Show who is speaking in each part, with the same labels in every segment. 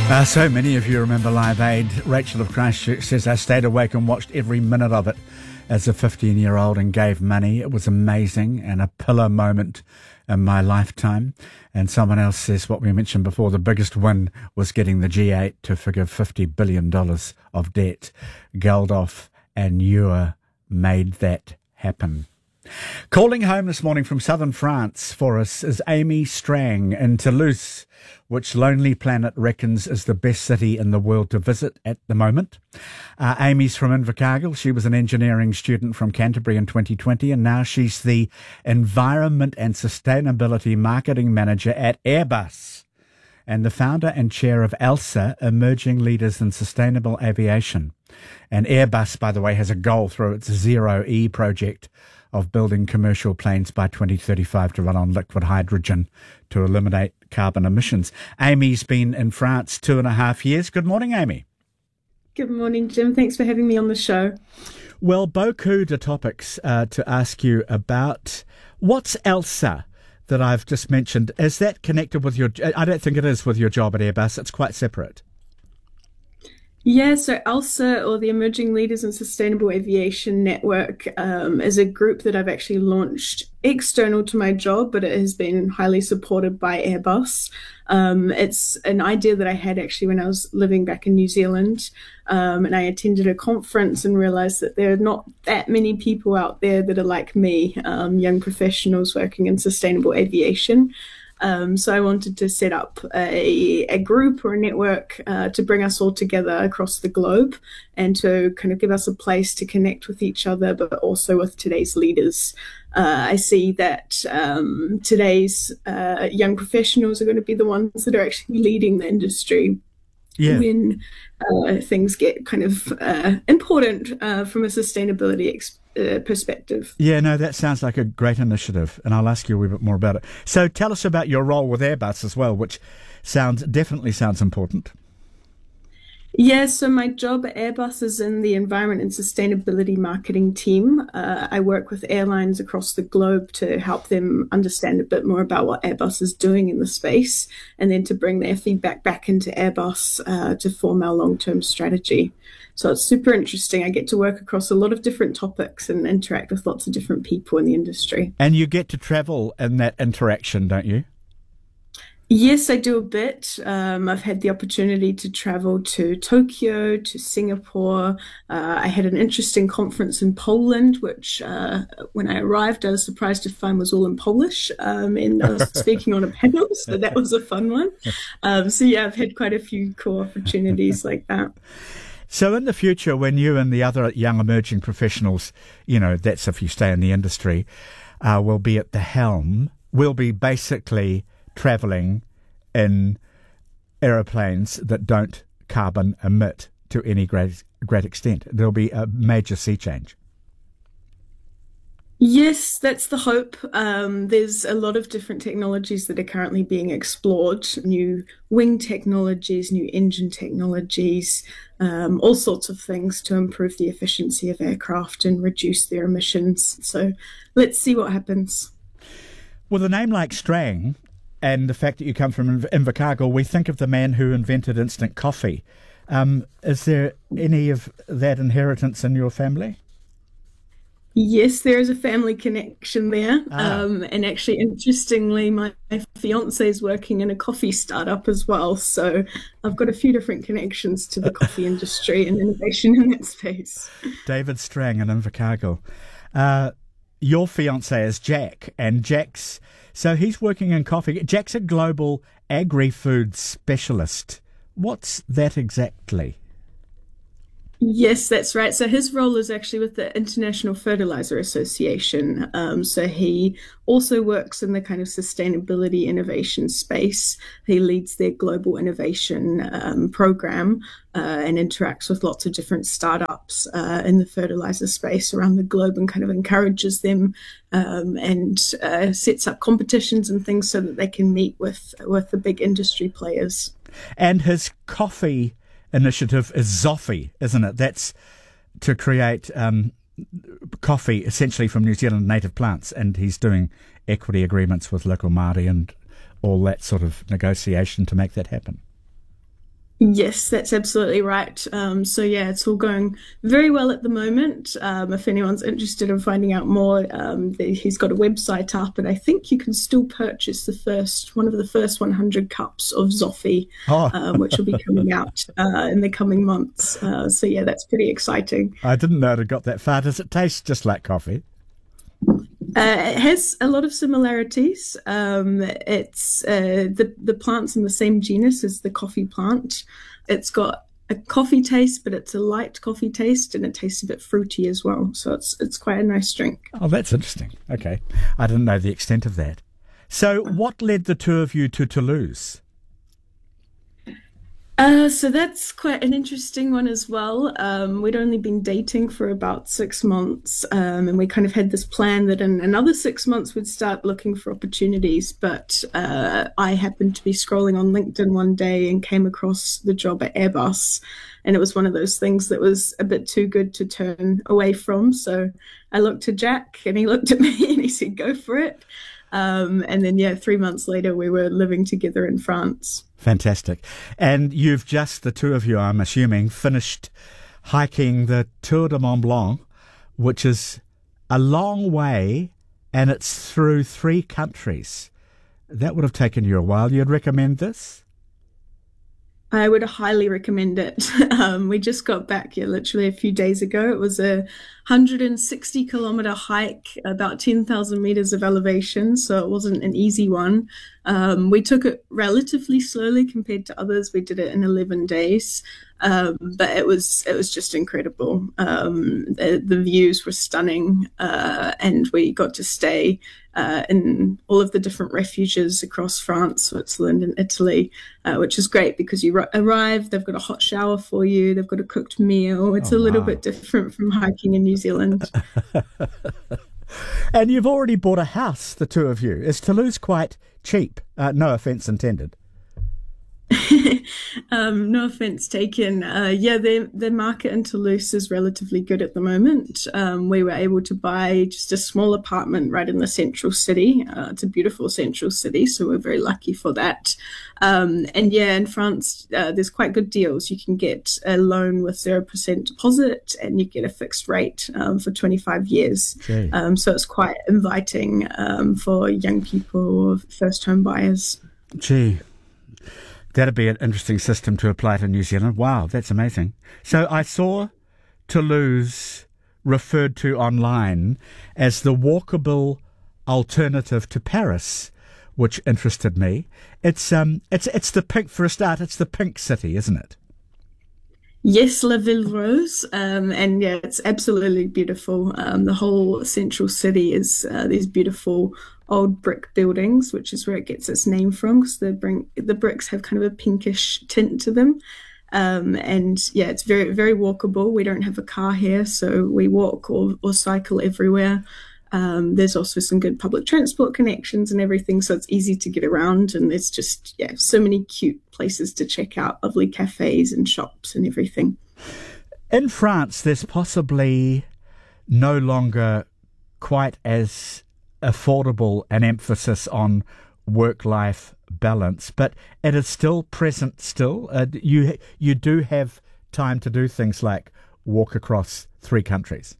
Speaker 1: So many of you remember Live Aid. Rachel of Christchurch says, I stayed awake and watched every minute of it as a 15-year-old and gave money. It was amazing and a pillar moment in my lifetime. And someone else says what we mentioned before, the biggest win was getting the G8 to forgive $50 billion of debt. Geldof and Ewer made that happen. Calling home this morning from southern France for us is Amy Strang in Toulouse, which Lonely Planet reckons is the best city in the world to visit at the moment. Amy's from Invercargill. She was an engineering student from Canterbury in 2020, and now she's the Environment and Sustainability Marketing Manager at Airbus and the founder and chair of ELSA, Emerging Leaders in Sustainable Aviation. And Airbus, by the way, has a goal through its Zero E project of building commercial planes by 2035 to run on liquid hydrogen to eliminate carbon emissions. Amy's been in France 2.5 years. Good morning, Amy.
Speaker 2: Good morning, Jim. Thanks for having me on the show.
Speaker 1: Well, beaucoup de topics to ask you about. What's ELSA that I've just mentioned? Is that connected with your... I don't think it is with your job at Airbus. It's quite separate.
Speaker 2: Yeah, so ELSA, or the Emerging Leaders in Sustainable Aviation Network, is a group that I've actually launched external to my job, but it has been highly supported by Airbus. It's an idea that I had actually when I was living back in New Zealand, and I attended a conference and realized that there are not that many people out there that are like me, young professionals working in sustainable aviation. So I wanted to set up a group or a network to bring us all together across the globe and to kind of give us a place to connect with each other, but also with today's leaders. I see that today's young professionals are going to be the ones that are actually leading the industry. Yeah. When things get kind of important from a sustainability perspective.
Speaker 1: Yeah, no, that sounds like a great initiative, and I'll ask you a wee bit more about it. So tell us about your role with Airbus as well, which definitely sounds important.
Speaker 2: Yeah, so my job at Airbus is in the Environment and Sustainability Marketing team. I work with airlines across the globe to help them understand a bit more about what Airbus is doing in the space, and then to bring their feedback back into Airbus to form our long-term strategy. So it's super interesting. I get to work across a lot of different topics and interact with lots of different people in the industry.
Speaker 1: And you get to travel in that interaction, don't you?
Speaker 2: Yes, I do a bit. I've had the opportunity to travel to Tokyo, to Singapore. I had an interesting conference in Poland, which when I arrived, I was surprised to find was all in Polish. And I was speaking on a panel, so that was a fun one. So yeah, I've had quite a few cool opportunities like that.
Speaker 1: So in the future, when you and the other young emerging professionals, that's if you stay in the industry, will be at the helm, we'll be basically travelling in aeroplanes that don't carbon emit to any great extent. There'll be a major sea change.
Speaker 2: Yes, that's the hope. There's a lot of different technologies that are currently being explored, new wing technologies, new engine technologies, all sorts of things to improve the efficiency of aircraft and reduce their emissions. So let's see what happens.
Speaker 1: With a name like Strang and the fact that you come from Invercargill, we think of the man who invented instant coffee. Is there any of that inheritance in your family?
Speaker 2: Yes, there is a family connection there. And actually, interestingly, my fiance is working in a coffee startup as well. So I've got a few different connections to the coffee industry and innovation in that space.
Speaker 1: David Strang in Invercargill. Your fiance is Jack, and so he's working in coffee. Jack's a global agri-food specialist. What's that exactly?
Speaker 2: Yes, that's right. So his role is actually with the International Fertilizer Association. So he also works in the kind of sustainability innovation space. He leads their global innovation program and interacts with lots of different startups in the fertilizer space around the globe and kind of encourages them and sets up competitions and things so that they can meet with the big industry players.
Speaker 1: And his coffee initiative is Zoffy, isn't it? That's to create coffee essentially from New Zealand native plants, and he's doing equity agreements with local Māori and all that sort of negotiation to make that happen.
Speaker 2: Yes, that's absolutely right. So yeah, it's all going very well at the moment. If anyone's interested in finding out more, he's got a website up, and I think you can still purchase one of the first 100 cups of Zoffy,
Speaker 1: Oh,
Speaker 2: which will be coming out in the coming months. So yeah, that's pretty exciting.
Speaker 1: I didn't know it had got that far. Does it taste just like coffee?
Speaker 2: It has a lot of similarities. It's the plant's in the same genus as the coffee plant. It's got a coffee taste, but it's a light coffee taste, and it tastes a bit fruity as well. So it's quite a nice drink.
Speaker 1: Oh, that's interesting. Okay. I didn't know the extent of that. So, what led the two of you to Toulouse?
Speaker 2: So that's quite an interesting one as well. We'd only been dating for about 6 months, and we kind of had this plan that in another 6 months we'd start looking for opportunities. But I happened to be scrolling on LinkedIn one day and came across the job at Airbus, and it was one of those things that was a bit too good to turn away from. So I looked to Jack, and he looked at me, and he said, "Go for it." And then, yeah, 3 months later, we were living together in France.
Speaker 1: Fantastic. And you've just, the two of you, I'm assuming, finished hiking the Tour de Mont Blanc, which is a long way, and it's through 3 countries. That would have taken you a while. You'd recommend this?
Speaker 2: I would highly recommend it. We just got back here literally a few days ago. It was a 160-kilometer hike, about 10,000 meters of elevation, so it wasn't an easy one. We took it relatively slowly compared to others. We did it in 11 days, but it was just incredible. The views were stunning, and we got to stay in all of the different refuges across France, Switzerland, and Italy, which is great because you arrive, they've got a hot shower for you, they've got a cooked meal. It's
Speaker 1: Oh,
Speaker 2: a little
Speaker 1: wow.
Speaker 2: bit different from hiking in New Zealand.
Speaker 1: And you've already bought a house, the two of you. Is Toulouse quite cheap? No offence intended.
Speaker 2: No offense taken. Yeah, the market in Toulouse is relatively good at the moment. We were able to buy just a small apartment right in the central city. It's a beautiful central city, so we're very lucky for that. And yeah, in France, there's quite good deals. You can get a loan with 0% deposit, and you get a fixed rate for 25 years.
Speaker 1: Gee.
Speaker 2: So it's quite inviting for young people or first home buyers.
Speaker 1: Gee. That'd be an interesting system to apply to New Zealand. Wow, that's amazing. So I saw Toulouse referred to online as the walkable alternative to Paris, which interested me. It's the pink for a start. It's the pink city, isn't it?
Speaker 2: Yes, La Ville Rose, and yeah, it's absolutely beautiful. The whole central city is these beautiful old brick buildings, which is where it gets its name from, because the bricks have kind of a pinkish tint to them. And yeah, it's very, very walkable. We don't have a car here, so we walk or cycle everywhere. There's also some good public transport connections and everything, so it's easy to get around. And there's just, yeah, so many cute places to check out, lovely cafes and shops and everything.
Speaker 1: In France, there's possibly no longer quite as affordable an emphasis on work-life balance, but it is still present still. You do have time to do things like walk across 3 countries.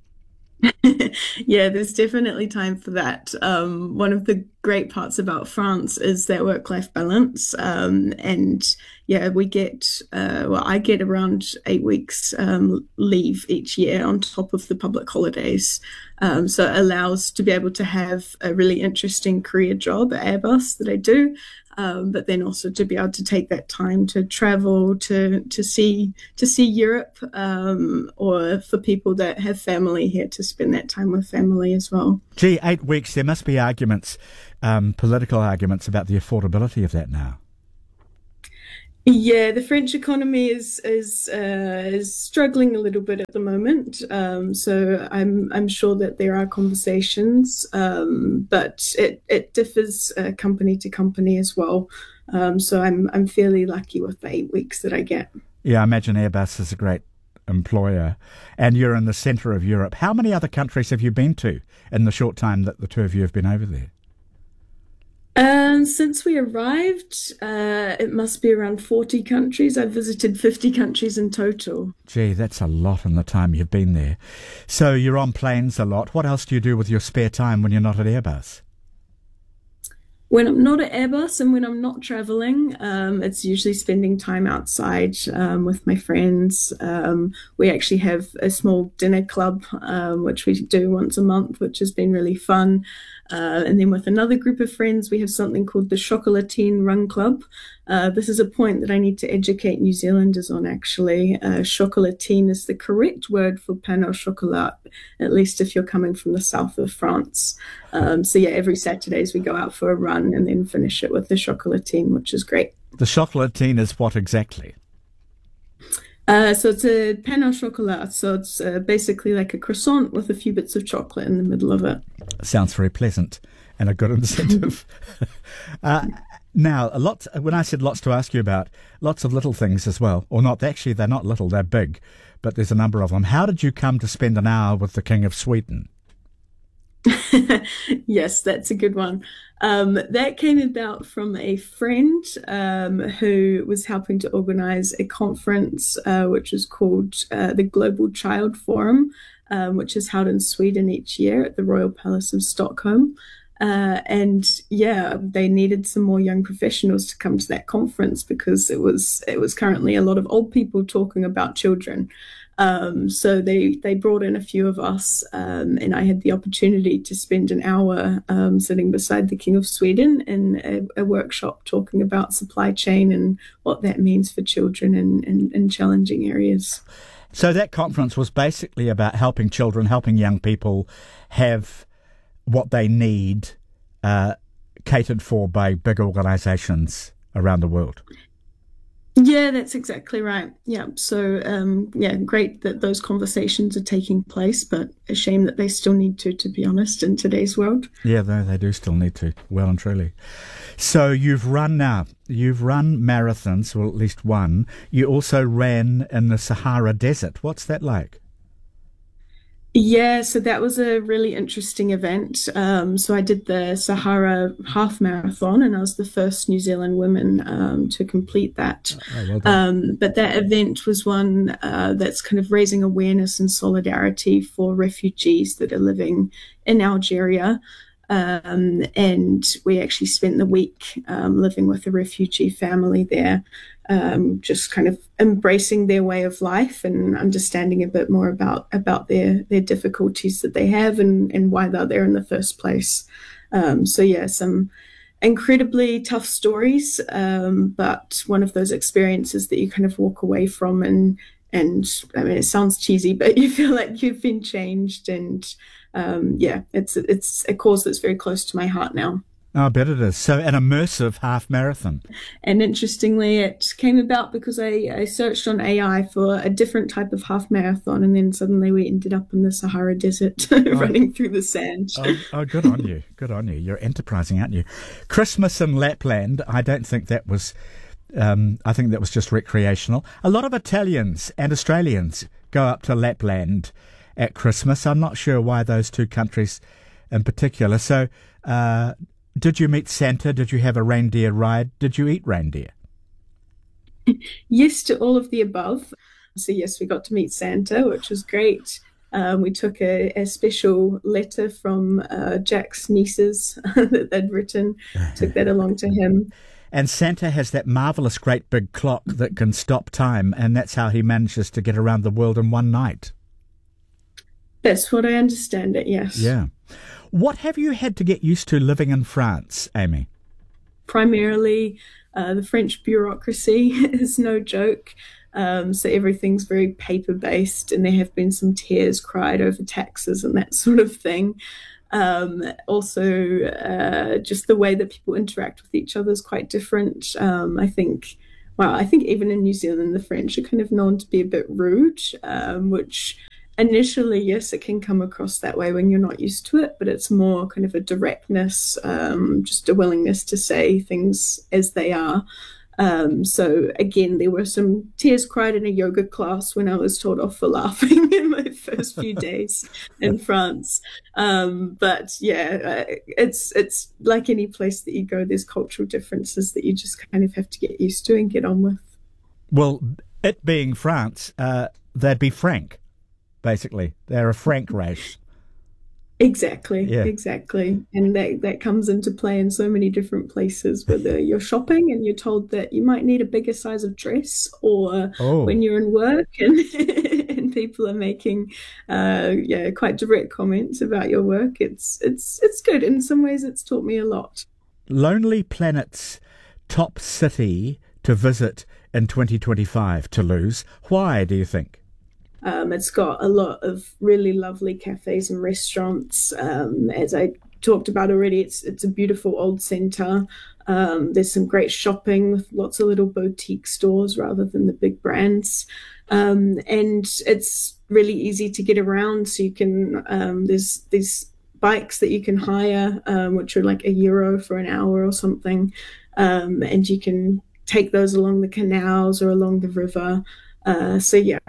Speaker 2: Yeah, there's definitely time for that. One of the great parts about France is their work-life balance. And yeah, I get around 8 weeks leave each year on top of the public holidays. So it allows to be able to have a really interesting career job at Airbus that I do, but then also to be able to take that time to travel to see Europe, or for people that have family here to spend that time with family as well.
Speaker 1: Gee, 8 weeks. There must be arguments, political arguments about the affordability of that now.
Speaker 2: Yeah, the French economy is struggling a little bit at the moment. So I'm sure that there are conversations, but it differs company to company as well. So I'm fairly lucky with the 8 weeks that I get.
Speaker 1: Yeah, I imagine Airbus is a great employer, and you're in the centre of Europe. How many other countries have you been to in the short time that the two of you have been over there?
Speaker 2: Since we arrived, it must be around 40 countries. I've visited 50 countries in total.
Speaker 1: Gee, that's a lot in the time you've been there. So you're on planes a lot. What else do you do with your spare time when you're not at Airbus?
Speaker 2: When I'm not at Airbus and when I'm not traveling, it's usually spending time outside with my friends. We actually have a small dinner club, which we do once a month, which has been really fun. And then with another group of friends, we have something called the Chocolatine Run Club. This is a point that I need to educate New Zealanders on, actually. Chocolatine is the correct word for pain au chocolat, at least if you're coming from the south of France. So yeah, every Saturdays we go out for a run and then finish it with the chocolatine, which is great.
Speaker 1: The chocolatine is what exactly?
Speaker 2: So it's a pain au chocolat. So it's basically like a croissant with a few bits of chocolate in the middle of it.
Speaker 1: Sounds very pleasant and a good incentive. uh, Now, a lot. When I said lots to ask you about, lots of little things as well, or not. Actually, they're not little; they're big. But there's a number of them. How did you come to spend an hour with the King of Sweden?
Speaker 2: Yes, that's a good one. That came about from a friend who was helping to organize a conference which is called the Global Child Forum, which is held in Sweden each year at the Royal Palace of Stockholm. And yeah, they needed some more young professionals to come to that conference because it was currently a lot of old people talking about children. So they brought in a few of us, and I had the opportunity to spend an hour sitting beside the King of Sweden in a workshop talking about supply chain and what that means for children in challenging areas.
Speaker 1: So that conference was basically about helping children, helping young people have what they need catered for by big organisations around the world.
Speaker 2: Yeah, that's exactly right. Yeah. So, yeah, great that those conversations are taking place, but a shame that they still need to be honest, in today's world.
Speaker 1: Yeah, they do still need to, well and truly. So you've run now. You've run marathons, or at least one. You also ran in the Sahara Desert. What's that like?
Speaker 2: Yeah, so that was a really interesting event. So I did the Sahara Half Marathon, and I was the first New Zealand woman to complete that.
Speaker 1: Oh, well done.
Speaker 2: But that event was one that's kind of raising awareness and solidarity for refugees that are living in Algeria. And we actually spent the week living with a refugee family there, just kind of embracing their way of life and understanding a bit more about their difficulties that they have and why they're there in the first place. So yeah, some incredibly tough stories, but one of those experiences that you kind of walk away from and I mean it sounds cheesy, but you feel like you've been changed and yeah, it's a cause that's very close to my heart now.
Speaker 1: Oh, I bet it is. So an immersive half marathon.
Speaker 2: And interestingly, it came about because I searched on AI for a different type of half marathon, and then suddenly we ended up in the Sahara Desert
Speaker 1: Oh,
Speaker 2: running through the sand.
Speaker 1: good on you. Good on you. You're enterprising, aren't you? Christmas in Lapland, I don't think that was, I think that was just recreational. A lot of Italians and Australians go up to Lapland at Christmas. I'm not sure why those two countries in particular. So, did you meet Santa? Did you have a reindeer ride? Did you eat reindeer?
Speaker 2: Yes to all of the above. So yes, we got to meet Santa, which was great. We took a special letter from Jack's nieces that they'd written, took that along to him.
Speaker 1: And Santa has that marvellous great big clock that can stop time, and that's how he manages to get around the world in one night.
Speaker 2: That's what I understand it, yes.
Speaker 1: Yeah. What have you had to get used to living in France, Amy?
Speaker 2: Primarily, the French bureaucracy is no joke. So everything's very paper based, and there have been some tears cried over taxes and that sort of thing. Also, just the way that people interact with each other is quite different. I think, well, I think even in New Zealand, the French are kind of known to be a bit rude, which initially, yes, it can come across that way when you're not used to it, but it's more kind of a directness, just a willingness to say things as they are. So again, there were some tears cried in a yoga class when I was told off for laughing, and my first few days in France. But yeah, it's like any place that you go, there's cultural differences that you just kind of have to get used to and get on with.
Speaker 1: Well, it being France, they'd be franc, basically. They're a franc race.
Speaker 2: Exactly,
Speaker 1: Yeah.
Speaker 2: exactly. And that comes into play in so many different places, whether you're shopping and you're told that you might need a bigger size of dress, or
Speaker 1: Oh,
Speaker 2: when you're in work and and people are making yeah, quite direct comments about your work. It's good. In some ways it's taught me a lot.
Speaker 1: Lonely Planet's top city to visit in 2025, Toulouse. Why, do you think?
Speaker 2: It's got a lot of really lovely cafes and restaurants. As I talked about already, it's a beautiful old centre. There's some great shopping with lots of little boutique stores rather than the big brands. And it's really easy to get around. So you can there's these bikes that you can hire, which are like €1 for an hour or something, and you can take those along the canals or along the river. So yeah,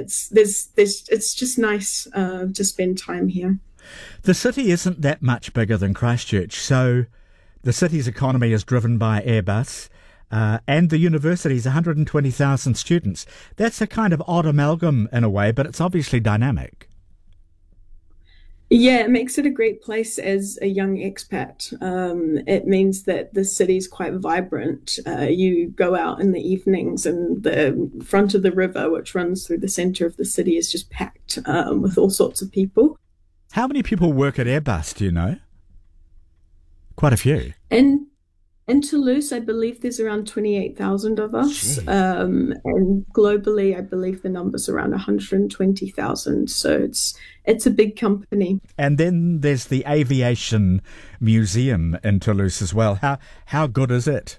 Speaker 2: it's just nice to spend time here.
Speaker 1: The city isn't that much bigger than Christchurch, so the city's economy is driven by Airbus, and the university's 120,000 students. That's a kind of odd amalgam in a way, but it's obviously dynamic.
Speaker 2: Yeah, it makes it a great place as a young expat. It means that the city's quite vibrant. You go out in the evenings, and the front of the river, which runs through the center of the city, is just packed with all sorts of people.
Speaker 1: How many people work at Airbus, do you know? Quite a few.
Speaker 2: And in Toulouse, I believe there's around 28,000 of us.
Speaker 1: Jeez.
Speaker 2: And globally, I believe the number's around 120,000. So it's a big company.
Speaker 1: And then there's the Aviation Museum in Toulouse as well. How good is it?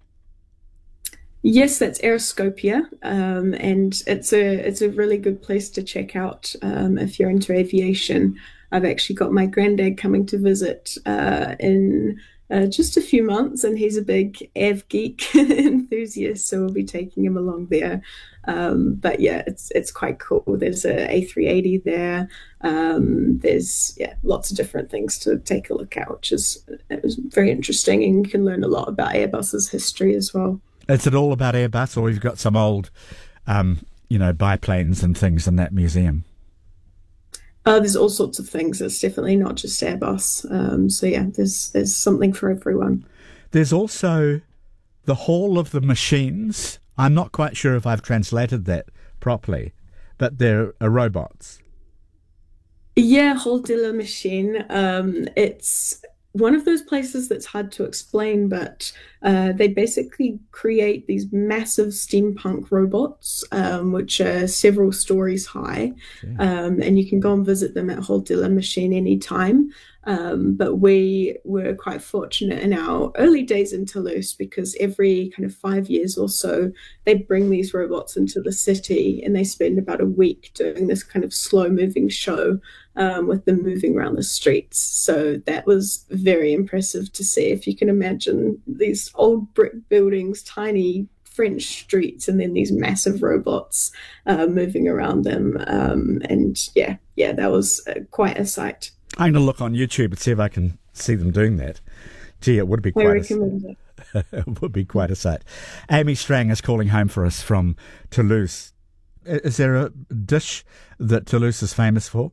Speaker 2: Yes, that's Aeroscopia, and it's a really good place to check out if you're into aviation. I've actually got my granddad coming to visit in just a few months, and he's a big av geek enthusiast, so we'll be taking him along there. But yeah, it's quite cool. There's a A380 there. There's yeah, lots of different things to take a look at, which is it was very interesting, and you can learn a lot about Airbus's history as well.
Speaker 1: Is it all about Airbus, or you've got some old, biplanes and things in that museum?
Speaker 2: There's all sorts of things. It's definitely not just Airbus. So yeah, there's something for everyone.
Speaker 1: There's also the Hall of the Machines. I'm not quite sure if I've translated that properly, but they're robots.
Speaker 2: Yeah, Hall de la Machine. It's one of those places that's hard to explain, but they basically create these massive steampunk robots, which are several stories high. And you can go and visit them at Hall de la Machine anytime. But we were quite fortunate in our early days in Toulouse because every kind of 5 years or so, they bring these robots into the city and they spend about a week doing this kind of slow moving show with them moving around the streets. So that was very impressive to see. If you can imagine these old brick buildings, tiny French streets, and then these massive robots moving around them. And yeah, that was quite a sight.
Speaker 1: I'm going to look on YouTube and see if I can see them doing that. Gee, it would be
Speaker 2: I
Speaker 1: quite
Speaker 2: recommend it.
Speaker 1: it would be quite a sight. Amy Strang is calling home for us from Toulouse. Is there a dish that Toulouse is famous for?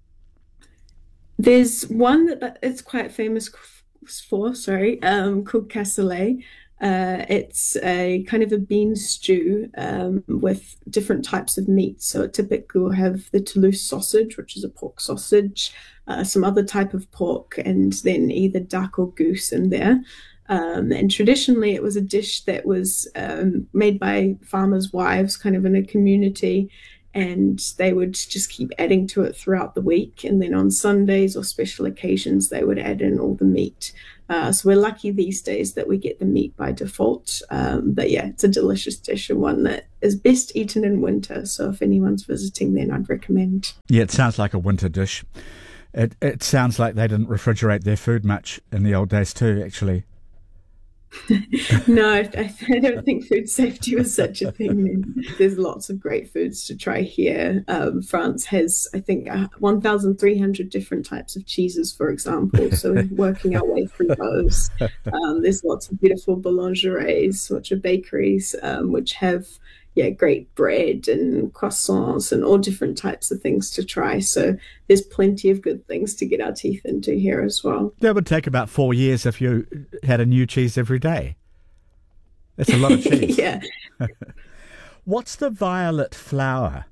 Speaker 2: There's one that it's quite famous for, sorry, called cassoulet. It's a kind of a bean stew with different types of meat. So it typically will have the Toulouse sausage, which is a pork sausage, some other type of pork, and then either duck or goose in there. And traditionally, it was a dish that was made by farmers' wives, kind of in a community, and they would just keep adding to it throughout the week. And then on Sundays or special occasions, they would add in all the meat. So we're lucky these days that we get the meat by default. But yeah, it's a delicious dish and one that is best eaten in winter. So if anyone's visiting, then I'd recommend.
Speaker 1: Yeah, it sounds like a winter dish. It sounds like they didn't refrigerate their food much in the old days too, actually.
Speaker 2: No, I don't think food safety was such a thing. There's lots of great foods to try here. France has, I think, 1,300 different types of cheeses, for example. So working our way through those, there's lots of beautiful boulangeries, which are bakeries, which have great bread and croissants and all different types of things to try. So there's plenty of good things to get our teeth into here as well.
Speaker 1: That would take about 4 years if you had a new cheese every day. That's a lot of cheese.
Speaker 2: Yeah.
Speaker 1: What's the violet flower?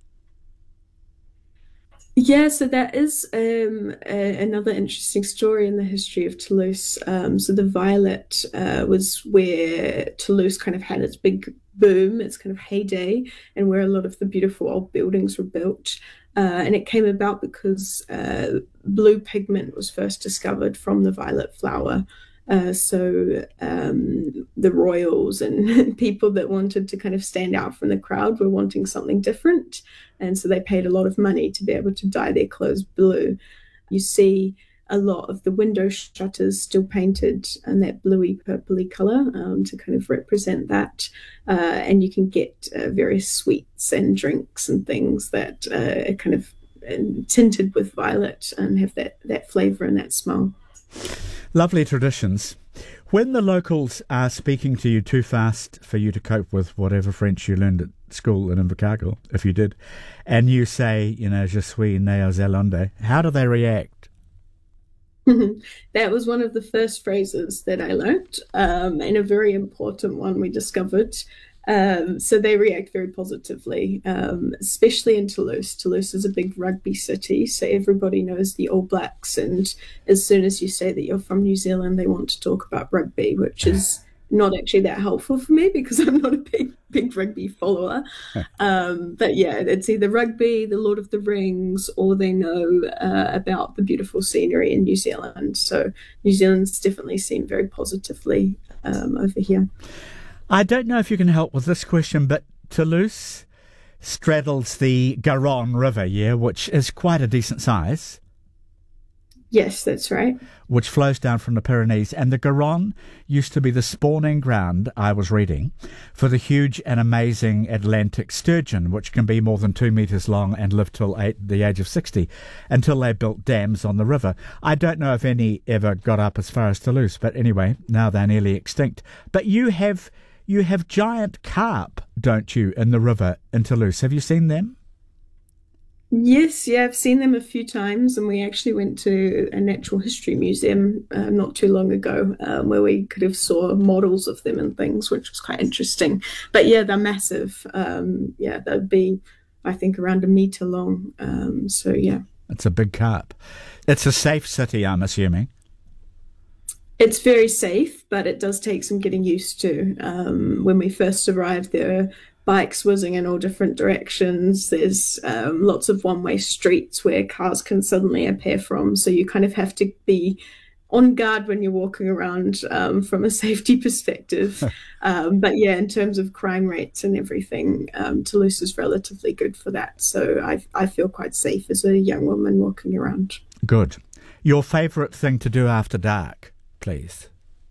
Speaker 2: Yeah, so that is another interesting story in the history of Toulouse. So the Violet was where Toulouse kind of had its big boom, its kind of heyday, and where a lot of the beautiful old buildings were built. And it came about because blue pigment was first discovered from the violet flower. The royals and people that wanted to kind of stand out from the crowd were wanting something different. And so they paid a lot of money to be able to dye their clothes blue. You see a lot of the window shutters still painted in that bluey purpley color to kind of represent that. And you can get various sweets and drinks and things that are kind of tinted with violet and have that flavor and that smell.
Speaker 1: Lovely traditions. When the locals are speaking to you too fast for you to cope with whatever French you learned at school in Invercargill, if you did, and you say, je suis néo-zélandais, how do they react?
Speaker 2: That was one of the first phrases that I learnt, and a very important one we discovered. So they react very positively, especially in Toulouse. Toulouse is a big rugby city, so everybody knows the All Blacks. And as soon as you say that you're from New Zealand, they want to talk about rugby, which is not actually that helpful for me because I'm not a big rugby follower. But yeah, it's either rugby, the Lord of the Rings, or they know about the beautiful scenery in New Zealand. So New Zealand's definitely seen very positively over here.
Speaker 1: I don't know if you can help with this question, but Toulouse straddles the Garonne River, which is quite a decent size.
Speaker 2: Yes, that's right.
Speaker 1: Which flows down from the Pyrenees. And the Garonne used to be the spawning ground, I was reading, for the huge and amazing Atlantic sturgeon, which can be more than 2 metres long and live till the age of 60, until they built dams on the river. I don't know if any ever got up as far as Toulouse, but anyway, now they're nearly extinct. But you have giant carp, don't you, in the river in Toulouse? Have you seen them?
Speaker 2: Yes, yeah, I've seen them a few times, and we actually went to a natural history museum not too long ago, where we could have saw models of them and things, which was quite interesting. But yeah, they're massive. They'd be, I think, around 1 meter long. So yeah,
Speaker 1: it's a big carp. It's a safe city, I'm assuming.
Speaker 2: It's very safe, but it does take some getting used to. When we first arrived, there are bikes whizzing in all different directions. There's lots of one-way streets where cars can suddenly appear from. So you kind of have to be on guard when you're walking around from a safety perspective. But yeah, in terms of crime rates and everything, Toulouse is relatively good for that. So I feel quite safe as a young woman walking around.
Speaker 1: Good. Your favourite thing to do after dark, please?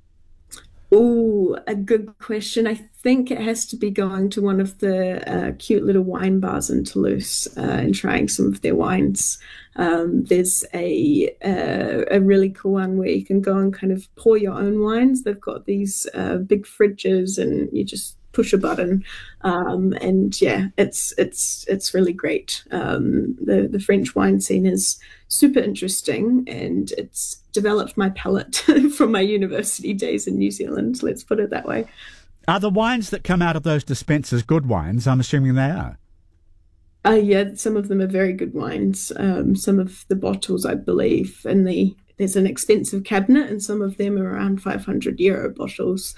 Speaker 2: Oh, a good question. I think it has to be going to one of the cute little wine bars in Toulouse and trying some of their wines. There's a really cool one where you can go and kind of pour your own wines. They've got these big fridges, and you just push a button, and yeah, it's really great. The French wine scene is super interesting, and it's developed my palate from my university days in New Zealand. Let's put it that way.
Speaker 1: Are the wines that come out of those dispensers good wines? I'm assuming they are.
Speaker 2: Yeah, some of them are very good wines. Some of the bottles, I believe, there's an expensive cabinet, and some of them are around €500 bottles.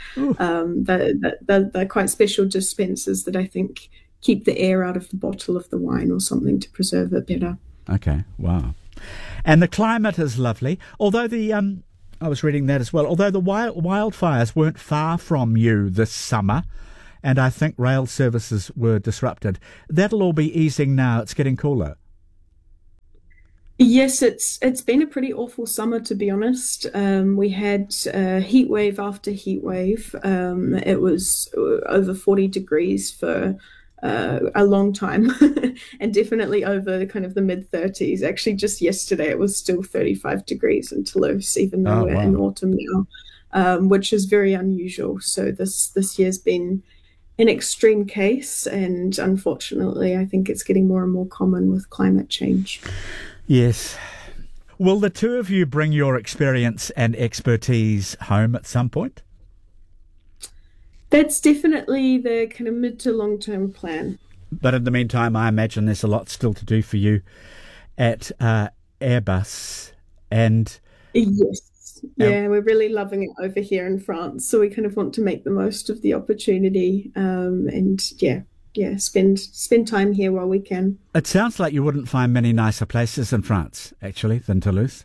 Speaker 2: They're quite special dispensers that I think keep the air out of the bottle of the wine or something to preserve it better.
Speaker 1: Okay, wow. And the climate is lovely, although I was reading that as well, although the wildfires weren't far from you this summer, and I think rail services were disrupted. That'll all be easing now. It's getting cooler.
Speaker 2: Yes, it's been a pretty awful summer, to be honest. We had heat wave after heat wave. It was over 40 degrees for a long time, and definitely over kind of the mid 30s. Actually, just yesterday it was still 35 degrees in Toulouse, even though
Speaker 1: Oh,
Speaker 2: we're in
Speaker 1: wow.
Speaker 2: autumn now, which is very unusual. So this year's been an extreme case, and unfortunately, I think it's getting more and more common with climate change.
Speaker 1: Yes. Will the two of you bring your experience and expertise home at some point?
Speaker 2: That's definitely the kind of mid to long term plan.
Speaker 1: But in the meantime, I imagine there's a lot still to do for you at Airbus. And
Speaker 2: Yes.
Speaker 1: um,
Speaker 2: Yeah, we're really loving it over here in France. So we kind of want to make the most of the opportunity, and yeah, spend time here while we can.
Speaker 1: it sounds like you wouldn't find many nicer places in France, actually, than Toulouse.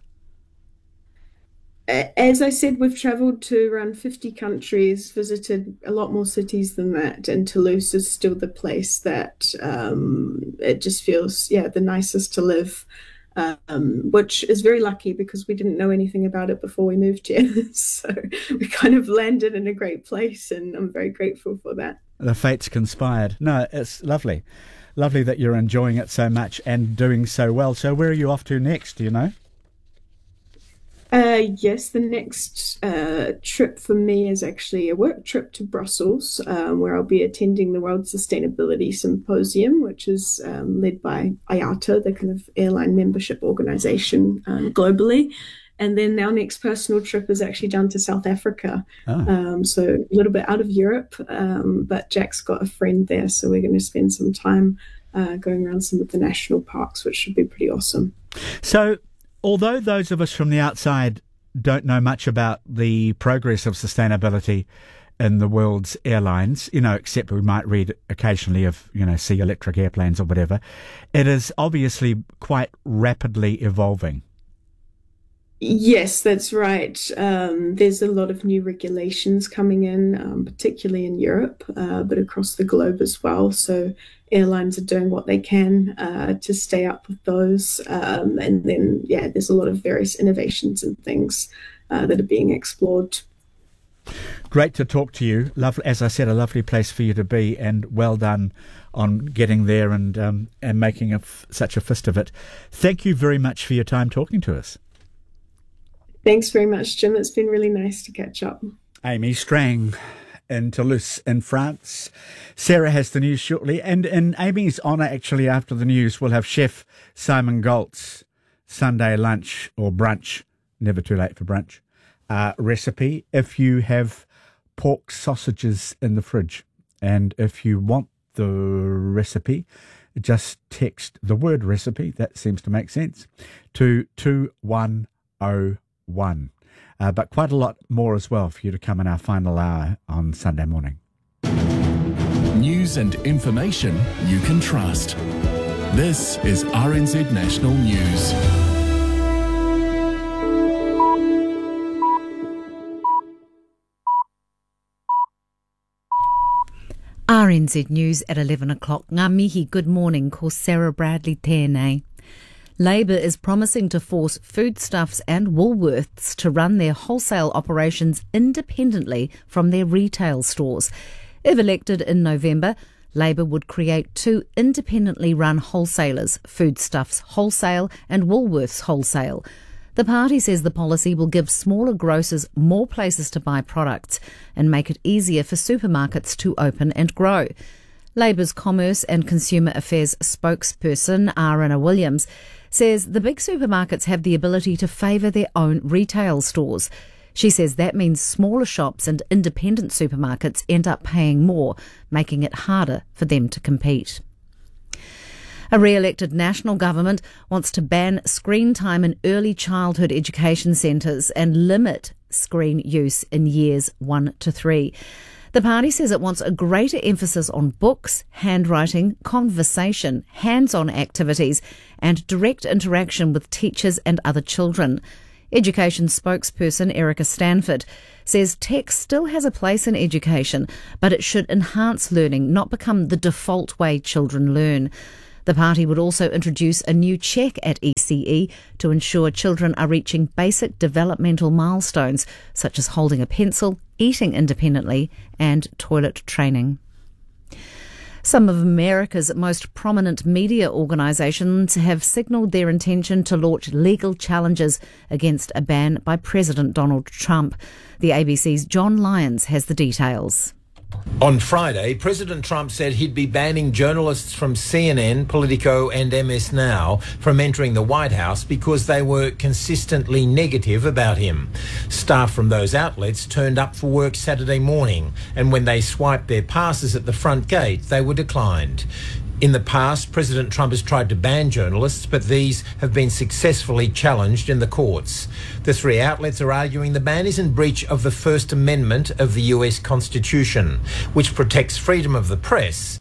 Speaker 2: As I said, we've traveled to around 50 countries, visited a lot more cities than that, and Toulouse is still the place that it just feels, yeah, the nicest to live, which is very lucky because we didn't know anything about it before we moved here. So we kind of landed in a great place, and I'm very grateful for that.
Speaker 1: The fates conspired. No, it's lovely. Lovely that you're enjoying it so much and doing so well. So where are you off to next, do you know?
Speaker 2: Yes, the next trip for me is actually a work trip to Brussels, where I'll be attending the World Sustainability Symposium, which is led by IATA, the kind of airline membership organization globally. And then our next personal trip is actually down to South Africa.
Speaker 1: Oh,
Speaker 2: So a little bit out of Europe, but Jack's got a friend there, so we're going to spend some time going around some of the national parks, which should be pretty awesome.
Speaker 1: so although those of us from the outside don't know much about the progress of sustainability in the world's airlines, except we might read occasionally of, see electric airplanes or whatever, it is obviously quite rapidly evolving.
Speaker 2: Yes, that's right. There's a lot of new regulations coming in, particularly in Europe, but across the globe as well. So airlines are doing what they can to stay up with those. And then, yeah, there's a lot of various innovations and things that are being explored.
Speaker 1: Great to talk to you. Lovely, as I said, a lovely place for you to be, and well done on getting there and making such a fist of it. Thank you very much for your time talking to us.
Speaker 2: Thanks very much, Jim. It's been really nice to catch up.
Speaker 1: Amy Strang in Toulouse in France. Sarah has the news shortly, and in Amy's honour, actually, after the news, we'll have Chef Simon Galt's Sunday lunch or brunch, never too late for brunch, recipe. If you have pork sausages in the fridge, and if you want the recipe, just text the word recipe, that seems to make sense, to 2101. But quite a lot more as well for you to come in our final hour on Sunday morning.
Speaker 3: News and information you can trust. This is RNZ National News.
Speaker 4: RNZ News at 11 o'clock. Ngā mihi, good morning, ko Sarah Bradley tēnei. Labour is promising to force Foodstuffs and Woolworths to run their wholesale operations independently from their retail stores. If elected in November, Labour would create two independently run wholesalers, Foodstuffs Wholesale and Woolworths Wholesale. The party says the policy will give smaller grocers more places to buy products and make it easier for supermarkets to open and grow. Labour's Commerce and Consumer Affairs spokesperson, Arana Williams, says the big supermarkets have the ability to favour their own retail stores. She says that means smaller shops and independent supermarkets end up paying more, making it harder for them to compete. A re-elected national government wants to ban screen time in early childhood education centres and limit screen use in years 1 to 3. The party says it wants a greater emphasis on books, handwriting, conversation, hands-on activities and direct interaction with teachers and other children. Education spokesperson Erica Stanford says tech still has a place in education, but it should enhance learning, not become the default way children learn. The party would also introduce a new check at ECE to ensure children are reaching basic developmental milestones, such as holding a pencil, eating independently, and toilet training. Some of America's most prominent media organisations have signalled their intention to launch legal challenges against a ban by President Donald Trump. The ABC's John Lyons has the details.
Speaker 5: On Friday, President Trump said he'd be banning journalists from CNN, Politico and MS Now from entering the White House because they were consistently negative about him. Staff from those outlets turned up for work Saturday morning, and when they swiped their passes at the front gate, they were declined. In the past, President Trump has tried to ban journalists, but these have been successfully challenged in the courts. The three outlets are arguing the ban is in breach of the First Amendment of the US Constitution, which protects freedom of the press.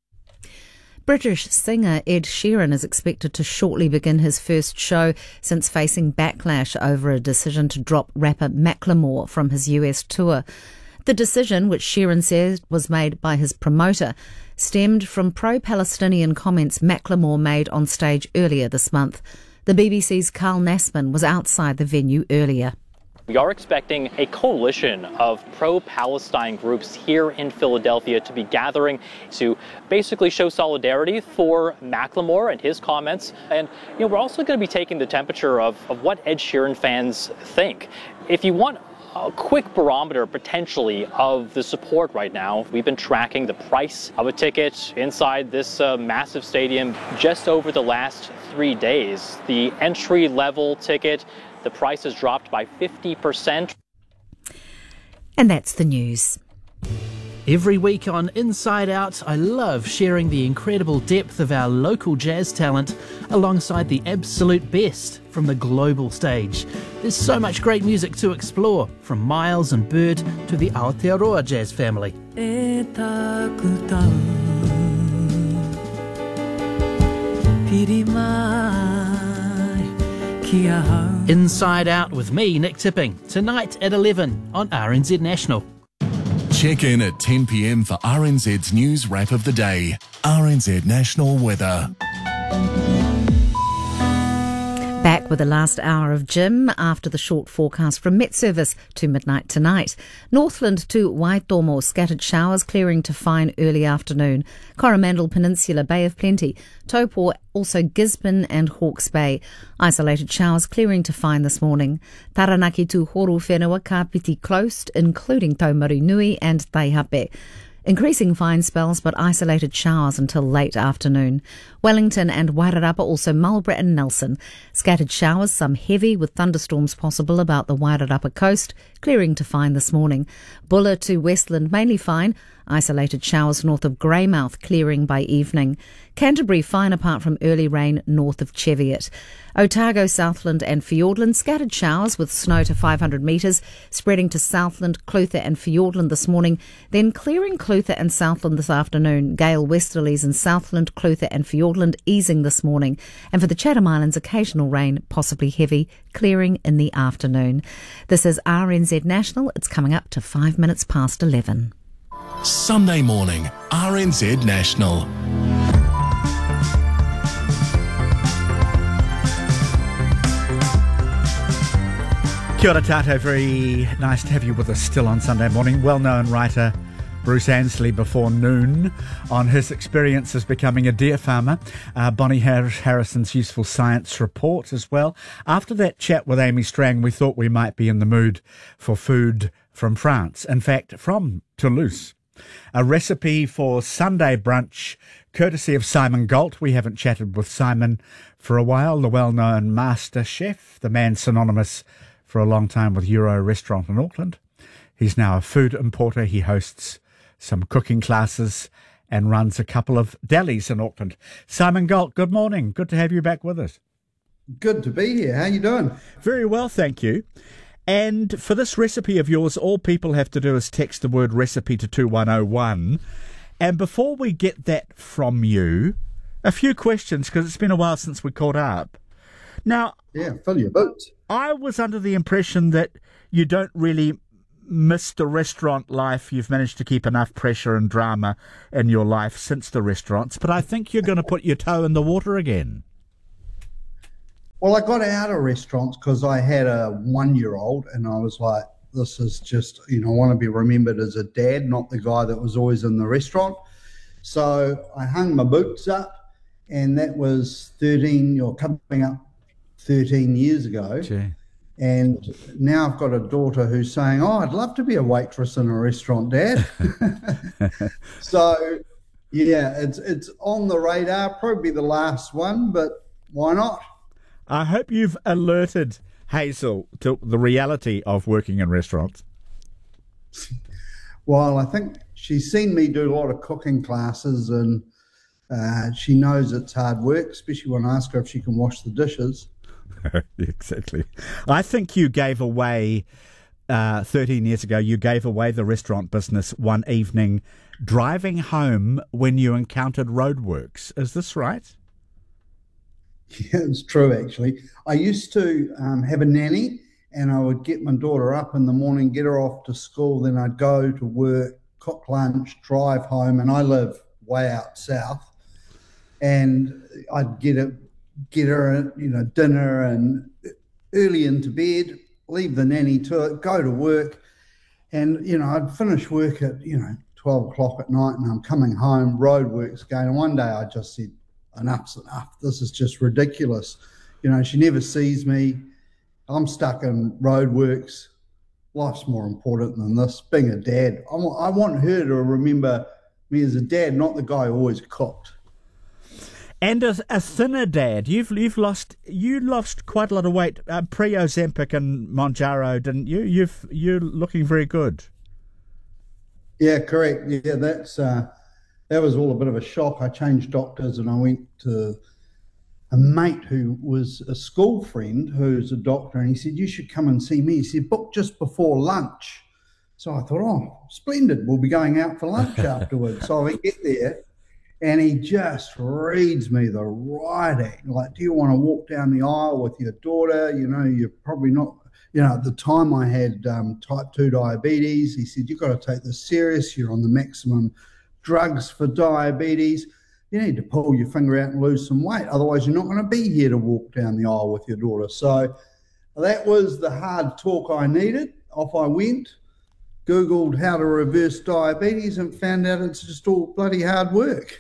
Speaker 4: British singer Ed Sheeran is expected to shortly begin his first show since facing backlash over a decision to drop rapper Macklemore from his US tour. The decision, which Sheeran says was made by his promoter, stemmed from pro-Palestinian comments Macklemore made on stage earlier this month. The BBC's Carl Nassman was outside the venue earlier.
Speaker 6: We are expecting a coalition of pro-Palestine groups here in Philadelphia to be gathering to basically show solidarity for Macklemore and his comments. And we're also going to be taking the temperature of what Ed Sheeran fans think. If you want a quick barometer potentially of the support right now, we've been tracking the price of a ticket inside this massive stadium just over the last 3 days. The entry-level ticket, the price has dropped by 50%.
Speaker 4: And that's the news.
Speaker 7: Every week on Inside Out, I love sharing the incredible depth of our local jazz talent alongside the absolute best from the global stage. There's so much great music to explore, from Miles and Bird to the Aotearoa jazz family. Inside Out with me, Nick Tipping, tonight at 11 on RNZ National.
Speaker 3: Check in at 10 p.m. for RNZ's news wrap of the day. RNZ National Weather.
Speaker 4: Back with the last hour of Jim after the short forecast from Met Service to midnight tonight. Northland to Waitomo, scattered showers clearing to fine early afternoon. Coromandel Peninsula, Bay of Plenty. Taupo, also Gisborne and Hawke's Bay. Isolated showers clearing to fine this morning. Taranaki to Horu Whenua, Kapiti closed, including Taumarunui and Taihape. Increasing fine spells but isolated showers until late afternoon. Wellington and Wairarapa, also Marlborough and Nelson. Scattered showers, some heavy with thunderstorms possible about the Wairarapa coast, clearing to fine this morning. Buller to Westland, mainly fine. Isolated showers north of Greymouth, clearing by evening. Canterbury, fine apart from early rain north of Cheviot. Otago, Southland and Fiordland, scattered showers with snow to 500 metres, spreading to Southland, Clutha and Fiordland this morning, then clearing Clutha and Southland this afternoon. Gale westerlies in Southland, Clutha and Fiordland easing this morning. And for the Chatham Islands, occasional rain, possibly heavy, clearing in the afternoon. This is RNZ National. It's coming up to 5 minutes past 11.
Speaker 3: Sunday morning, RNZ National.
Speaker 1: Kia ora tātou, very nice to have you with us still on Sunday morning. Well-known writer Bruce Ansley before noon on his experiences becoming a deer farmer. Bonnie Harrison's useful science report as well. After that chat with Amy Strang, we thought we might be in the mood for food from France. In fact, from Toulouse. A recipe for Sunday brunch, courtesy of Simon Galt. We haven't chatted with Simon for a while, the well-known master chef, the man synonymous for a long time with Euro Restaurant in Auckland. He's now a food importer. He hosts some cooking classes and runs a couple of delis in Auckland. Simon Galt, good morning. Good to have you back with us.
Speaker 8: Good to be here. How you doing?
Speaker 1: Very well, thank you. And for this recipe of yours, all people have to do is text the word recipe to 2101. And before we get that from you, a few questions, because it's been a while since we caught up. Now,
Speaker 8: yeah, fill your boots.
Speaker 1: I was under the impression that you don't really miss the restaurant life? You've managed to keep enough pressure and drama in your life since the restaurants, but I think you're going to put your toe in the water again.
Speaker 8: Well, I got out of restaurants because I had a 1-year-old, and I was like, this is just, I want to be remembered as a dad, not the guy that was always in the restaurant. So I hung my boots up, and that was coming up 13 years ago.
Speaker 1: Gee.
Speaker 8: And now I've got a daughter who's saying, I'd love to be a waitress in a restaurant, Dad. So, yeah, it's on the radar, probably the last one, but why not?
Speaker 1: I hope you've alerted Hazel to the reality of working in restaurants.
Speaker 8: Well, I think she's seen me do a lot of cooking classes, and she knows it's hard work, especially when I ask her if she can wash the dishes.
Speaker 1: Exactly. I think you gave away, 13 years ago, you gave away the restaurant business one evening driving home when you encountered roadworks. Is this right?
Speaker 8: Yeah, it's true, actually. I used to have a nanny, and I would get my daughter up in the morning, get her off to school, then I'd go to work, cook lunch, drive home, and I live way out south, and I'd get her dinner and early into bed, leave the nanny to it, go to work, and, I'd finish work at, 12 o'clock at night, and I'm coming home, roadworks going, and one day I just said, enough's enough. This is just ridiculous. She never sees me. I'm stuck in roadworks. Life's more important than this. Being a dad, I want her to remember me as a dad, not the guy who always cooked.
Speaker 1: And a thinner dad. You lost quite a lot of weight pre-Ozempic and Mounjaro, didn't you? You're looking very good.
Speaker 8: Yeah, correct. Yeah, that was all a bit of a shock. I changed doctors, and I went to a mate who was a school friend who's a doctor, and he said, you should come and see me. He said, book just before lunch. So I thought, splendid. We'll be going out for lunch afterwards. So I get there, and he just reads me the writing. Like, do you want to walk down the aisle with your daughter? You're probably not. At the time I had type 2 diabetes. He said, you've got to take this serious. You're on the maximum drugs for diabetes. You need to pull your finger out and lose some weight. Otherwise, you're not going to be here to walk down the aisle with your daughter. So that was the hard talk I needed. Off I went, Googled how to reverse diabetes, and found out it's just all bloody hard work.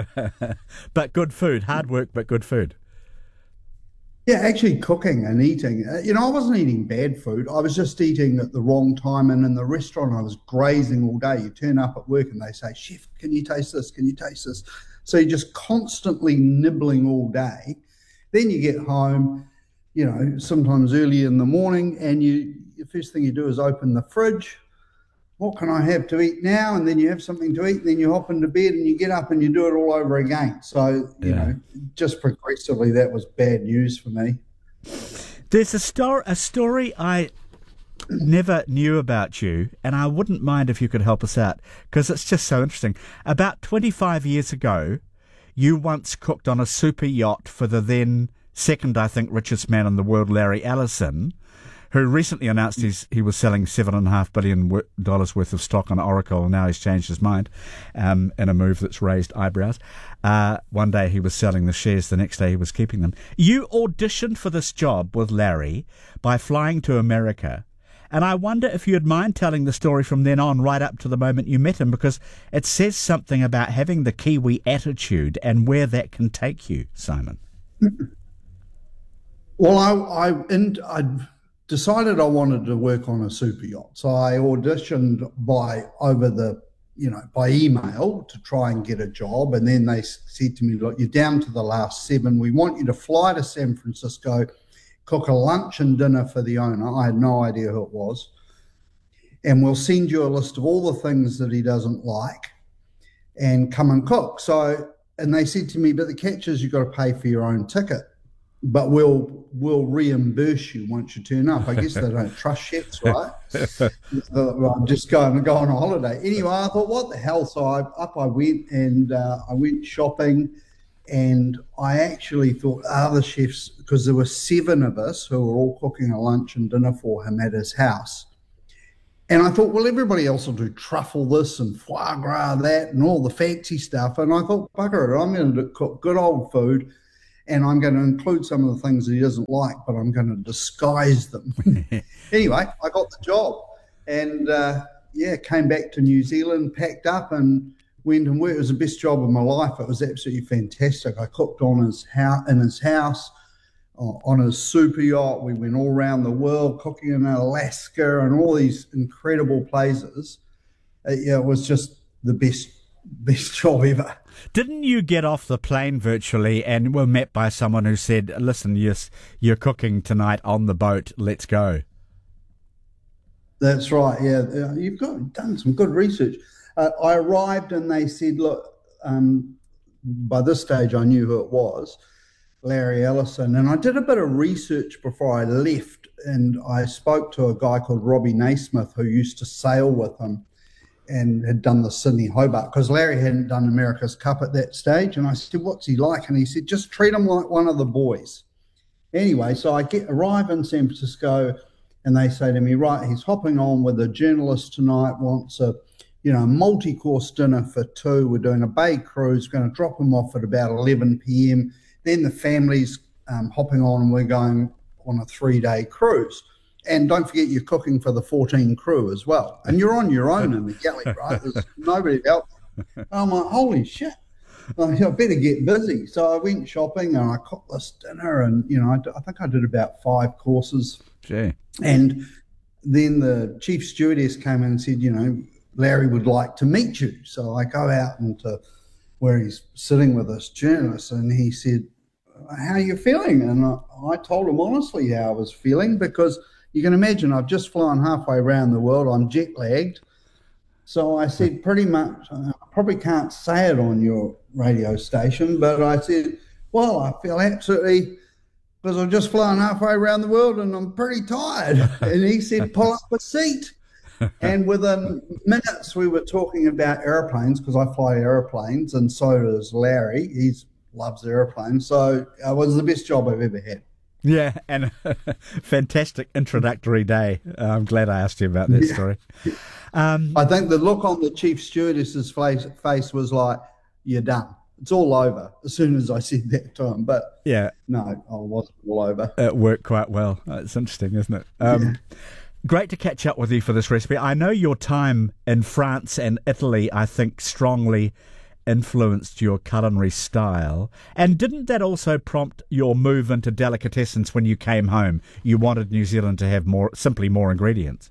Speaker 1: But good food. Hard work, but good food.
Speaker 8: Yeah, actually cooking and eating. I wasn't eating bad food. I was just eating at the wrong time. And in the restaurant, I was grazing all day. You turn up at work and they say, Chef, can you taste this? Can you taste this? So you're just constantly nibbling all day. Then you get home, sometimes early in the morning, and the first thing you do is open the fridge. What can I have to eat now? And then you have something to eat, and then you hop into bed and you get up and you do it all over again. So, just progressively, that was bad news for me.
Speaker 1: There's a story I never knew about you, and I wouldn't mind if you could help us out, because it's just so interesting. About 25 years ago, you once cooked on a super yacht for the then second, I think, richest man in the world, Larry Ellison, who recently announced he was selling $7.5 billion worth of stock on Oracle, and now he's changed his mind in a move that's raised eyebrows. One day he was selling the shares, the next day he was keeping them. You auditioned for this job with Larry by flying to America, and I wonder if you'd mind telling the story from then on right up to the moment you met him, because it says something about having the Kiwi attitude and where that can take you, Simon.
Speaker 8: Well, I decided I wanted to work on a super yacht. So I auditioned by email to try and get a job. And then they said to me, look, you're down to the last 7. We want you to fly to San Francisco, cook a lunch and dinner for the owner. I had no idea who it was. And we'll send you a list of all the things that he doesn't like and come and cook. So, and they said to me, but the catch is you've got to pay for your own ticket. But we'll reimburse you once you turn up. I guess they don't trust chefs, right? I'm just going to go on a holiday. Anyway, I thought, what the hell? So I went, and I went shopping, and I actually thought other chefs, because there were 7 of us who were all cooking a lunch and dinner for him at his house. And I thought, well, everybody else will do truffle this and foie gras that and all the fancy stuff. And I thought, bugger it, I'm going to cook good old food, and I'm going to include some of the things that he doesn't like, but I'm going to disguise them. Anyway, I got the job, and came back to New Zealand, packed up, and went and worked. It was the best job of my life. It was absolutely fantastic. I cooked in his house, on his super yacht. We went all around the world, cooking in Alaska and all these incredible places. It was just the best job ever.
Speaker 1: Didn't you get off the plane virtually and were met by someone who said, listen, yes, you're cooking tonight on the boat, let's go?
Speaker 8: That's right, yeah. You've done some good research. I arrived and they said, look, by this stage I knew who it was, Larry Ellison. And I did a bit of research before I left, and I spoke to a guy called Robbie Naismith who used to sail with him and had done the Sydney Hobart, because Larry hadn't done America's Cup at that stage. And I said, what's he like? And he said, just treat him like one of the boys. Anyway, so I arrive in San Francisco, and they say to me, right, he's hopping on with a journalist tonight, wants a multi-course dinner for two. We're doing a bay cruise, going to drop him off at about 11 p.m. Then the family's hopping on, and we're going on a 3-day cruise. And don't forget, you're cooking for the 14 crew as well. And you're on your own in the galley, right? There's nobody else. I'm like, holy shit, I better get busy. So I went shopping and I cooked this dinner, and, I think I did about 5 courses.
Speaker 1: Gee.
Speaker 8: And then the chief stewardess came in and said, Larry would like to meet you. So I go out into where he's sitting with this journalist, and he said, how are you feeling? And I told him honestly how I was feeling, because you can imagine I've just flown halfway around the world. I'm jet lagged. So I said, pretty much, I probably can't say it on your radio station, but I said, well, I feel absolutely, because I've just flown halfway around the world and I'm pretty tired. And he said, pull up a seat. And within minutes, we were talking about airplanes, because I fly airplanes, and so does Larry. He loves airplanes. So it was the best job I've ever had.
Speaker 1: Yeah, and a fantastic introductory day. I'm glad I asked you about that story.
Speaker 8: I think the look on the chief stewardess's face was like, you're done. It's all over, as soon as I said that to him. But
Speaker 1: yeah,
Speaker 8: no, I wasn't all over.
Speaker 1: It worked quite well. It's interesting, isn't it? Great to catch up with you for this recipe. I know your time in France and Italy, I think, strongly influenced your culinary style. And didn't that also prompt your move into delicatessens when you came home? You wanted New Zealand to have simply more ingredients.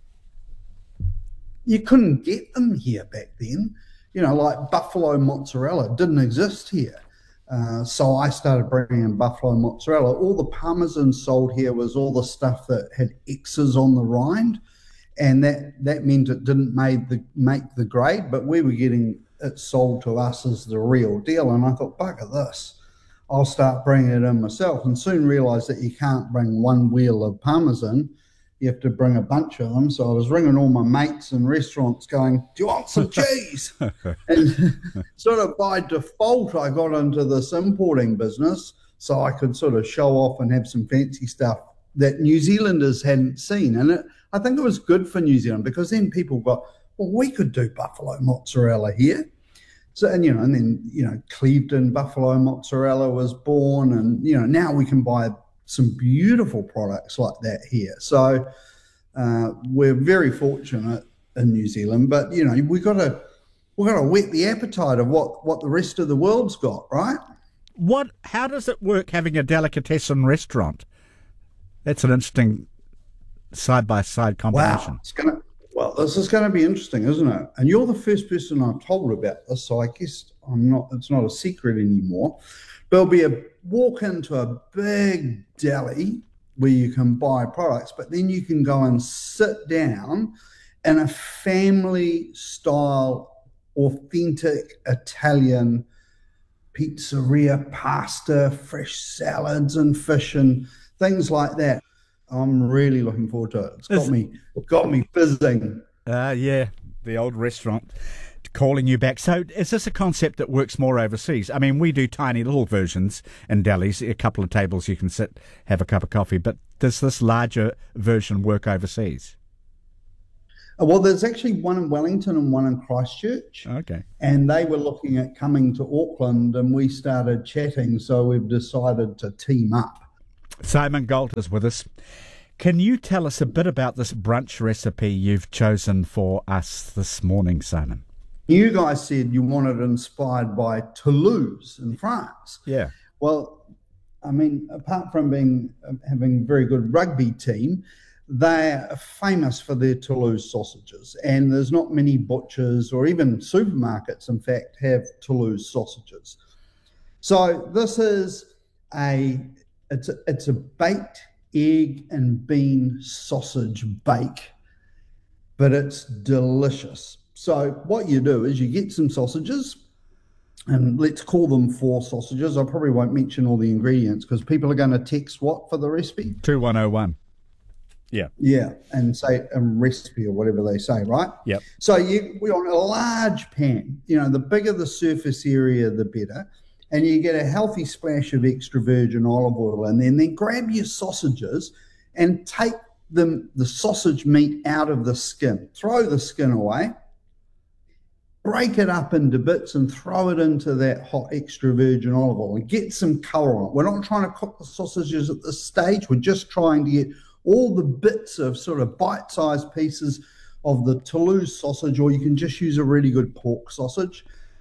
Speaker 8: You couldn't get them here back then. Like buffalo mozzarella didn't exist here. So I started bringing in buffalo mozzarella. All the parmesan sold here was all the stuff that had X's on the rind, and that meant it didn't make the grade, but we were getting it sold to us as the real deal. And I thought, bugger this, I'll start bringing it in myself, and soon realised that you can't bring one wheel of parmesan. You have to bring a bunch of them. So I was ringing all my mates in restaurants going, do you want some cheese? And sort of by default, I got into this importing business so I could sort of show off and have some fancy stuff that New Zealanders hadn't seen. And I think it was good for New Zealand, because then people got, well, we could do buffalo mozzarella here. So, and then Clevedon buffalo mozzarella was born, and, now we can buy some beautiful products like that here. So we're very fortunate in New Zealand, but we've got to whet the appetite of what the rest of the world's got, right?
Speaker 1: How does it work having a delicatessen restaurant? That's an interesting side-by-side combination.
Speaker 8: Wow, this is going to be interesting, isn't it? And you're the first person I've told about this, so I guess it's not a secret anymore. There'll be a walk into a big deli where you can buy products, but then you can go and sit down in a family-style, authentic Italian pizzeria, pasta, fresh salads and fish and things like that. I'm really looking forward to it. It's got me fizzing.
Speaker 1: Yeah, the old restaurant calling you back. So is this a concept that works more overseas? I mean, we do tiny little versions in delis, a couple of tables you can sit, have a cup of coffee, but does this larger version work overseas?
Speaker 8: Well, there's actually one in Wellington and one in Christchurch.
Speaker 1: Okay.
Speaker 8: And they were looking at coming to Auckland, and we started chatting, so we've decided to team up.
Speaker 1: Simon Galt is with us. Can you tell us a bit about this brunch recipe you've chosen for us this morning, Simon?
Speaker 8: You guys said you wanted it inspired by Toulouse in France.
Speaker 1: Yeah.
Speaker 8: Well, I mean, apart from having a very good rugby team, they're famous for their Toulouse sausages, and there's not many butchers or even supermarkets, in fact, have Toulouse sausages. So this is it's a baked egg and bean sausage bake, but it's delicious. So what you do is you get some sausages, and let's call them 4 sausages. I probably won't mention all the ingredients because people are going to text what for the recipe?
Speaker 1: 2101. Yeah.
Speaker 8: Yeah, and say a recipe or whatever they say, right?
Speaker 1: Yep.
Speaker 8: So we want a large pan. The bigger the surface area, the better. And you get a healthy splash of extra virgin olive oil in there. And then grab your sausages and take the sausage meat out of the skin. Throw the skin away. Break it up into bits and throw it into that hot extra virgin olive oil and get some colour on it. We're not trying to cook the sausages at this stage. We're just trying to get all the bits of sort of bite-sized pieces of the Toulouse sausage, or you can just use a really good pork sausage.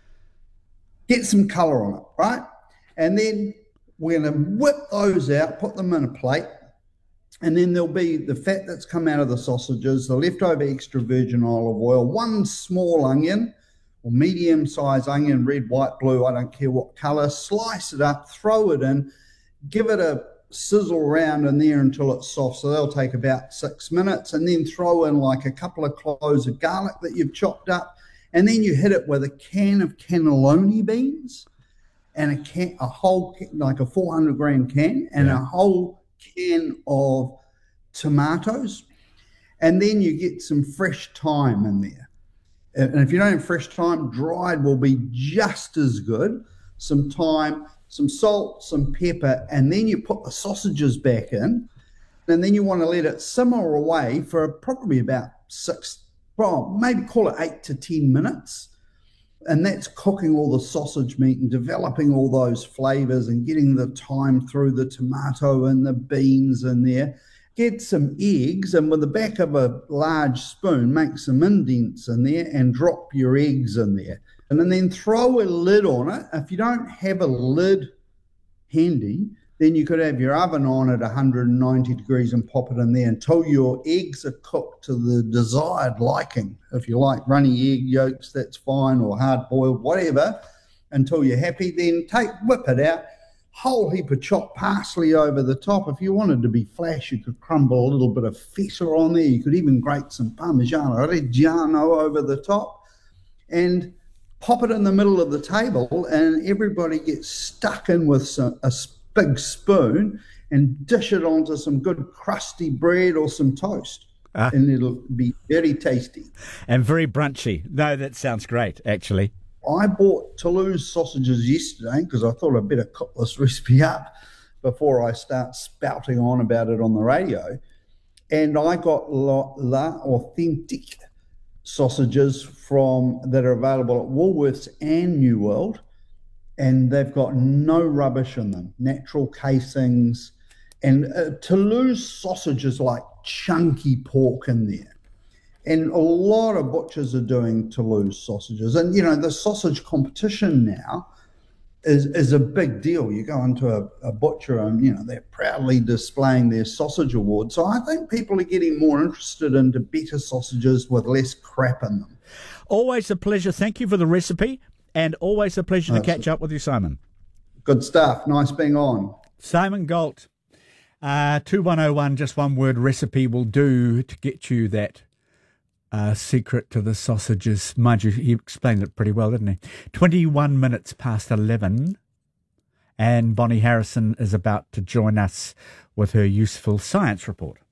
Speaker 8: Get some colour on it, right? And then we're going to whip those out, put them in a plate, and then there'll be the fat that's come out of the sausages, the leftover extra virgin olive oil, 1 small onion or medium-sized onion, red, white, blue, I don't care what colour, slice it up, throw it in, give it a sizzle around in there until it's soft. So they'll take about 6 minutes, and then throw in like a couple of cloves of garlic that you've chopped up, and then you hit it with a can of cannelloni beans and a whole, like a 400 gram can, and a whole can of tomatoes, and then you get some fresh thyme in there. And if you don't have fresh thyme, dried will be just as good. Some thyme, some salt, some pepper, and then you put the sausages back in, and then you want to let it simmer away for probably about maybe call it 8 to 10 minutes. And that's cooking all the sausage meat and developing all those flavors and getting the thyme through the tomato and the beans in there. Get some eggs, and with the back of a large spoon, make some indents in there and drop your eggs in there. And then throw a lid on it. If you don't have a lid handy, then you could have your oven on at 190 degrees and pop it in there until your eggs are cooked to the desired liking. If you like runny egg yolks, that's fine, or hard-boiled, whatever, until you're happy. Then whip it out, whole heap of chopped parsley over the top. If you wanted to be flash, you could crumble a little bit of feta on there. You could even grate some Parmigiano Reggiano over the top and pop it in the middle of the table, and everybody gets stuck in with a big spoon and dish it onto some good crusty bread or some toast. And it'll be very tasty.
Speaker 1: And very brunchy. No, that sounds great, actually.
Speaker 8: I bought Toulouse sausages yesterday because I thought I'd better cook this recipe up before I start spouting on about it on the radio. And I got La Authentique sausages that are available at Woolworths and New World. And they've got no rubbish in them, natural casings. And Toulouse sausage is like chunky pork in there. And a lot of butchers are doing Toulouse sausages. And, the sausage competition now is a big deal. You go into a butcher and, they're proudly displaying their sausage award. So I think people are getting more interested into better sausages with less crap in them.
Speaker 1: Always a pleasure. Thank you for the recipe. And always a pleasure to catch up with you, Simon.
Speaker 8: Good stuff. Nice being on.
Speaker 1: Simon Galt, 2101, just one word recipe will do to get you that secret to the sausages. Mind you, he explained it pretty well, didn't he? 21 minutes past 11, and Bonnie Harrison is about to join us with her useful science report.